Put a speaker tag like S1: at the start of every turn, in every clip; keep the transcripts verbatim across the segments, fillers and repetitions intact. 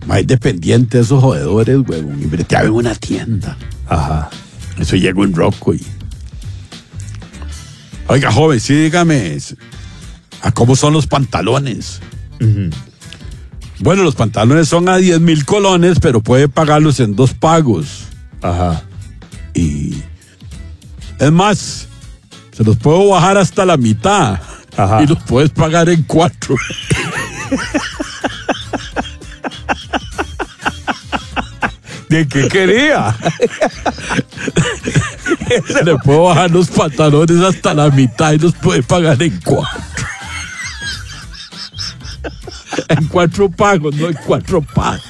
S1: Más dependiente de esos jodedores, huevón. Y breteaba en una tienda.
S2: Ajá.
S1: Eso llegó en Rocco y... Oiga, joven, sí, dígame, ¿a cómo son los pantalones?
S2: Uh-huh.
S1: Bueno, los pantalones son a diez mil colones, pero puede pagarlos en dos pagos.
S2: Ajá.
S1: Y... Es más, se los puedo bajar hasta la mitad.
S2: Ajá.
S1: Y los puedes pagar en cuatro.
S2: ¿De qué quería?
S1: Le puedo bajar los pantalones hasta la mitad y los puede pagar en cuatro. En cuatro pagos, no en cuatro patas.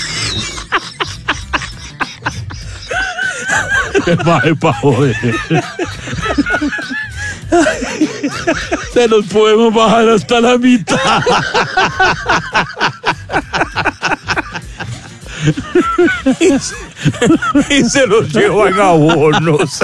S1: Qué mal pa' joder. Se los podemos bajar hasta la mitad.
S2: y, se, y se los llevan a bonos.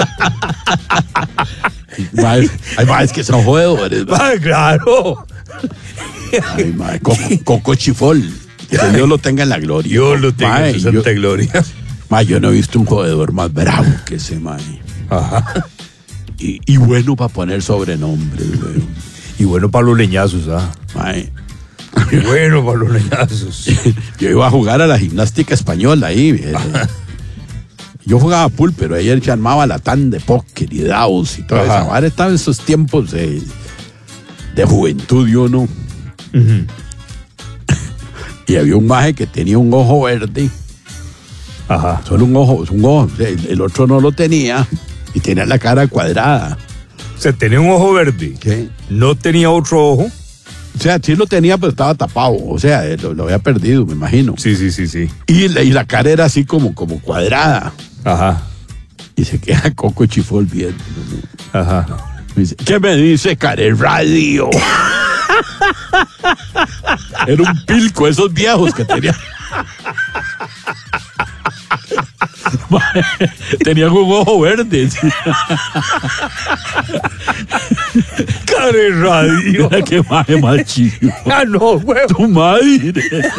S1: Ay, ma, es que son jodedores.
S2: Ma, claro.
S1: Ay, ma, Coco, Coco Chifol. Que Dios lo tenga en la gloria.
S2: Dios lo tenga
S1: ma,
S2: en su santa gloria.
S1: Ma, yo no he visto un jodedor más bravo que ese, ma.
S2: Ajá.
S1: Y, y bueno para poner sobrenombres, güey.
S2: Y bueno para los leñazos, ¿ah?
S1: Ma,
S2: y bueno para los leñazos.
S1: Yo iba a jugar a la gimnástica española ahí. Eh. Yo jugaba pool, pero ella se armaba latán de póker y dados y todo eso. Ahora estaba en esos tiempos de, de juventud, yo no.
S2: Uh-huh.
S1: Y había un maje que tenía un ojo verde.
S2: Ajá.
S1: Solo un ojo, un ojo. El, el otro no lo tenía y tenía la cara cuadrada.
S2: O sea, tenía un ojo verde.
S1: ¿Qué?
S2: No tenía otro ojo.
S1: O sea, sí lo tenía, pero estaba tapado. O sea, lo, lo había perdido, me imagino.
S2: Sí, sí, sí, sí.
S1: Y la, y la cara era así como, como cuadrada.
S2: Ajá.
S1: Y se queda Coco Chifol viendo.
S2: Ajá.
S1: Me dice, ¿qué me dice, Care Radio? Era un pilco, esos viejos que tenía. Tenían un ojo verde.
S2: Care Radio.
S1: Mira qué maje más chido.
S2: Ah, no, huevo.
S1: Tu madre.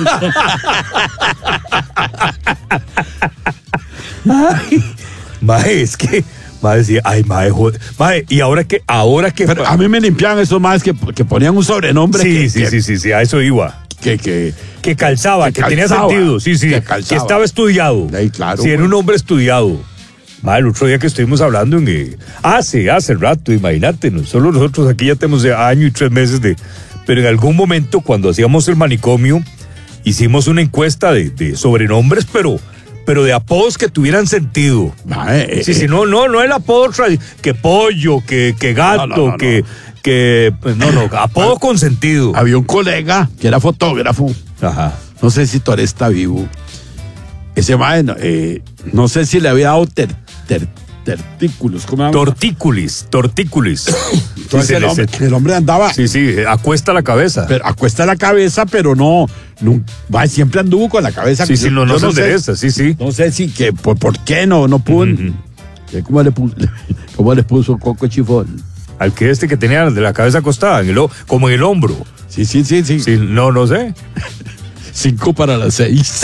S2: Ay, maje, es que, maje, decía, ay, maje, joder. Maje, y ahora que, ahora que.
S1: Pero a mí me limpiaban esos más que, que ponían un sobrenombre.
S2: Sí,
S1: que,
S2: sí,
S1: que,
S2: sí, sí, sí, a eso iba.
S1: Que, que,
S2: que calzaba, que,
S1: que
S2: tenía
S1: calzaba,
S2: sentido, sí, sí,
S1: que
S2: que,
S1: calzaba.
S2: estaba estudiado.
S1: Ay, claro,
S2: sí, era
S1: güey.
S2: un hombre estudiado. Maje, el otro día que estuvimos hablando en eh, hace, hace rato, imagínate, no solo nosotros aquí ya tenemos de año y tres meses de, pero en algún momento cuando hacíamos el manicomio, hicimos una encuesta de, de sobrenombres, pero pero de apodos que tuvieran sentido.
S1: Maje,
S2: Sí,
S1: eh,
S2: sí, no, no, no el apodo tradi- que pollo, que, que gato,
S1: No, no, no,
S2: que,
S1: no.
S2: que, pues, no, no, apodo con sentido.
S1: había un colega que era fotógrafo.
S2: Ajá.
S1: No sé si todavía está vivo. Ese maje, eh, no sé si le había dado ter, ter, tertículos. ¿Cómo se llama?
S2: Tortículis, tortículis.
S1: Entonces
S2: Sí,
S1: el,
S2: se
S1: hombre,
S2: le-
S1: el hombre andaba,
S2: sí, sí, acuesta la cabeza.
S1: pero acuesta la cabeza, pero no, no va, siempre anduvo con la cabeza.
S2: sí, sí,
S1: yo-
S2: no, no
S1: yo
S2: se
S1: sé-
S2: endereza, sí, sí.
S1: No sé si que por, por qué no, no pudo.
S2: Ujú.
S1: ¿Cómo le puso, cómo le puso Coco Chifol?
S2: Al que este que tenía de la cabeza acostada, en el, o- como en el hombro.
S1: Sí, sí, sí, sí.
S2: Sí, no, no sé.
S1: Cinco para las seis.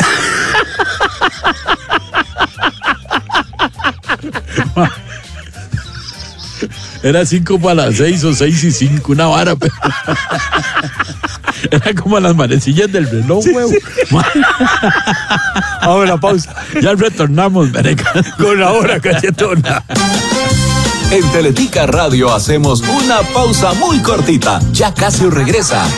S1: Era cinco para las seis o seis y cinco, una vara. Pero... Era como las manecillas del reloj, huevo.
S2: Vamos a la pausa.
S1: Ya retornamos, Vereca.
S2: Con la hora cachetona.
S3: En Teletica Radio hacemos una pausa muy cortita. Ya casi regresa.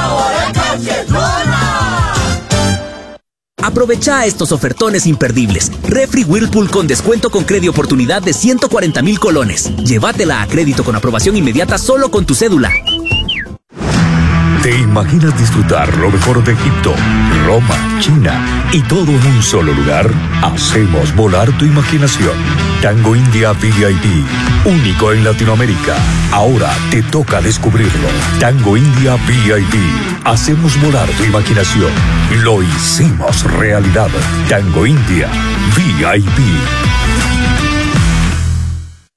S4: Aprovecha estos ofertones imperdibles. Refri Whirlpool con descuento con crédito oportunidad de ciento cuarenta mil colones. Llévatela a crédito con aprobación inmediata solo con tu cédula.
S5: ¿Te imaginas disfrutar lo mejor de Egipto, Roma, China y todo en un solo lugar? Hacemos volar tu imaginación. Tango India V I P, único en Latinoamérica. Ahora te toca descubrirlo. Tango India V I P. Hacemos volar tu imaginación. Lo hicimos realidad. Tango India V I P.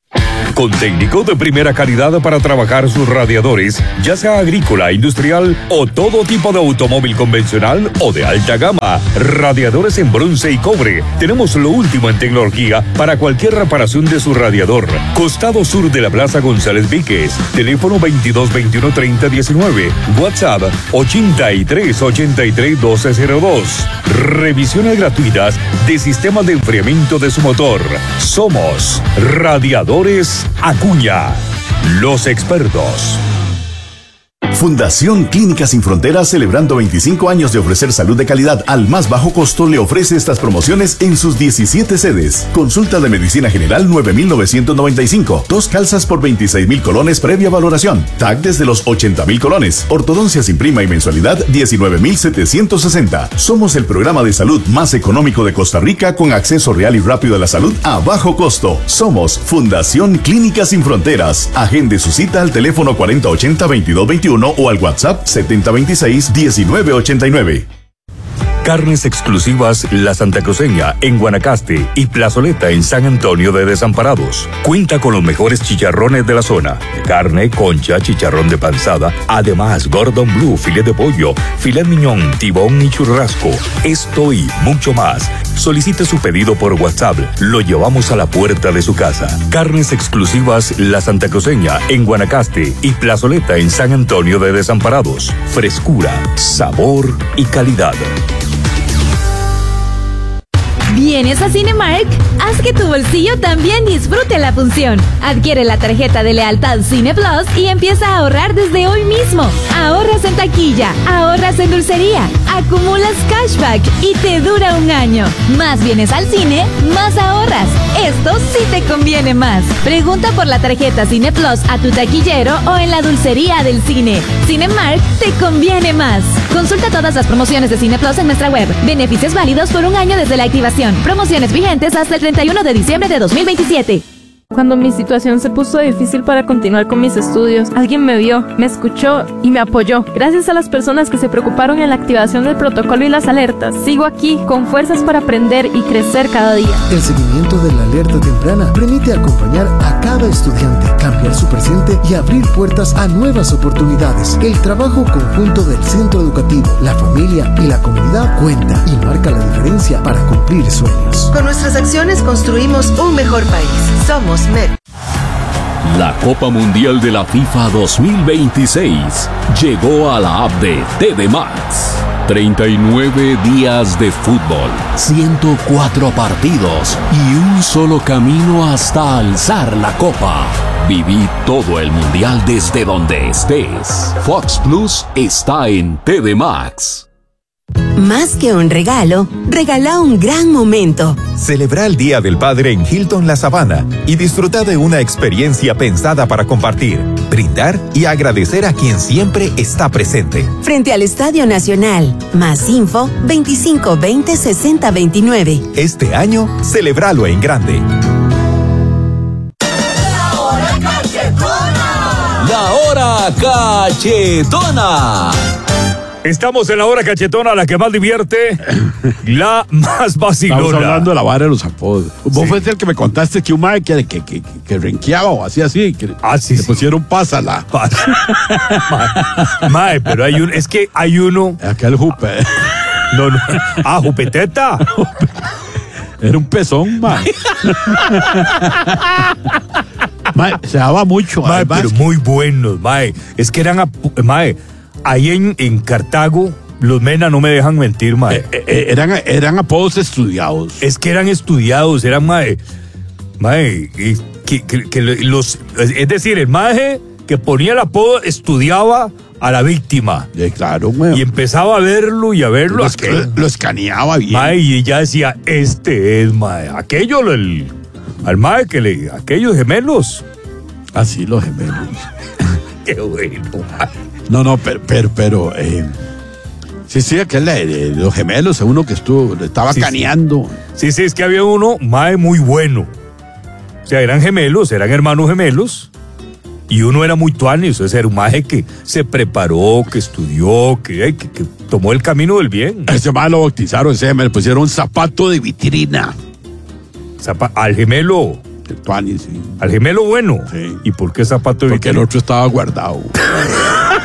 S5: con técnicos de primera calidad para trabajar sus radiadores, ya sea agrícola, industrial o todo tipo de automóvil convencional o de alta gama. Radiadores en bronce y cobre. Tenemos lo último en tecnología para cualquier reparación de su radiador. Costado sur de la Plaza González Víquez. Teléfono veintidós veintiuno treinta diecinueve. WhatsApp ochenta y tres ochenta y tres doce cero dos. Revisiones gratuitas de sistemas de enfriamiento de su motor. Somos Radiadores Acuña, los expertos.
S6: Fundación Clínicas Sin Fronteras, celebrando veinticinco años de ofrecer salud de calidad al más bajo costo, le ofrece estas promociones en sus diecisiete sedes. Consulta de medicina general nueve mil novecientos noventa y cinco. Dos calzas por veintiséis mil colones previa valoración. T A C desde los ochenta mil colones. Ortodoncia sin prima y mensualidad diecinueve mil setecientos sesenta. Somos el programa de salud más económico de Costa Rica con acceso real y rápido a la salud a bajo costo. Somos Fundación Clínicas Sin Fronteras. Agende su cita al teléfono cuarenta ochenta veintidós veintiuno o al WhatsApp setenta veintiséis diecinueve ochenta y nueve.
S5: Carnes exclusivas La Santa Cruceña en Guanacaste y Plazoleta en San Antonio de Desamparados. Cuenta con los mejores chicharrones de la zona. Carne, concha, chicharrón de panzada, además Gordon Blue, filet de pollo, filet miñón, tibón y churrasco. Esto y mucho más. Solicite su pedido por WhatsApp. Lo llevamos a la puerta de su casa. Carnes exclusivas La Santa Cruceña en Guanacaste y Plazoleta en San Antonio de Desamparados. Frescura, sabor y calidad.
S7: ¿Vienes a Cinemark? Haz que tu bolsillo también disfrute la función. Adquiere la tarjeta de lealtad Cine Plus y empieza a ahorrar desde hoy mismo. Ahorras en taquilla, ahorras en dulcería, acumulas cashback y te dura un año. Más vienes al cine, más ahorras. Esto sí te conviene más. Pregunta por la tarjeta Cine Plus a tu taquillero o en la dulcería del cine. Cinemark te conviene más. Consulta todas las promociones de Cine Plus en nuestra web. Beneficios válidos por un año desde la activación. Promociones vigentes hasta el treinta y uno de diciembre de dos mil veintisiete.
S8: Cuando mi situación se puso difícil para continuar con mis estudios, alguien me vio, me escuchó y me apoyó. Gracias a las personas que se preocuparon en la activación del protocolo y las alertas, sigo aquí con fuerzas para aprender y crecer cada día.
S9: El seguimiento de la alerta temprana permite acompañar a cada estudiante, cambiar su presente y abrir puertas a nuevas oportunidades. El trabajo conjunto del centro educativo, la familia y la comunidad cuenta y marca la diferencia para cumplir sueños.
S10: Con nuestras acciones construimos un mejor país. Somos Met.
S3: La Copa Mundial de la FIFA dos mil veintiséis llegó a la app de T V Max. treinta y nueve días de fútbol, ciento cuatro partidos y un solo camino hasta alzar la copa. Viví todo el mundial desde donde estés. Fox Plus está en T V Max.
S11: Más que un regalo, regala un gran momento.
S12: Celebra el Día del Padre en Hilton La Sabana y disfruta de una experiencia pensada para compartir, brindar y agradecer a quien siempre está presente.
S11: Frente al Estadio Nacional. Más info veinticinco veinte sesenta veintinueve.
S12: Este año, celébralo en grande.
S3: La hora cachetona. La hora cachetona.
S2: Estamos en la hora cachetona, la que más divierte, la más vacilona.
S1: Estamos hablando de la vara de los apodos. Vos
S2: Sí.
S1: fuiste el que me contaste que un mae que, que, que, que renqueaba o así así, que
S2: Ah, sí,
S1: le
S2: sí.
S1: pusieron pásala.
S2: Mae, mae, pero hay un, es que hay uno.
S1: Aquel jupe.
S2: No, no. Ah, Jupeteta.
S1: Era un pezón, mae. Mae, se daba mucho.
S2: Mae,
S1: además,
S2: pero muy buenos, mae. Es que eran, apu- mae, ahí en, en Cartago, los Mena no me dejan mentir, mae.
S1: eh, eh, eran, eran apodos estudiados.
S2: Es que eran estudiados, eran mae, mae, y que, que- que los, es decir, el mae que ponía el apodo estudiaba a la víctima.
S1: Eh, claro, güey.
S2: Y empezaba a verlo y a verlo.
S1: Lo,
S2: aquel-
S1: lo escaneaba bien.
S2: mae, y ella decía, este es mae, aquello, el, al mae que le, aquellos gemelos.
S1: Así los gemelos.
S2: Qué bueno, mae.
S1: No, no, pero, pero, pero eh, sí, sí, aquel de, de los gemelos, uno que estuvo, le estaba
S2: Sí, sí.
S1: caneando.
S2: Sí, sí, es que había uno, mae, muy bueno. O sea, eran gemelos, eran hermanos gemelos. Y uno era muy tuanis, o sea, era un maje que se preparó, que estudió, que, que, que tomó el camino del bien.
S1: Ese mae lo bautizaron, ese me le pusieron un zapato de vitrina.
S2: Zapa- al gemelo.
S1: Tuanis, sí.
S2: Al gemelo bueno.
S1: Sí.
S2: ¿Y por qué zapato de
S1: Porque el otro estaba guardado.